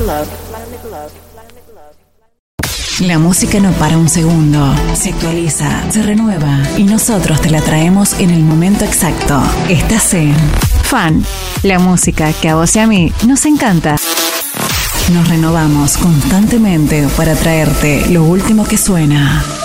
La música no para un segundo, se actualiza, se renueva y nosotros te la traemos en el momento exacto. Estás en Fan, la música que a vos y a mí nos encanta. Nos renovamos constantemente para traerte lo último que suena.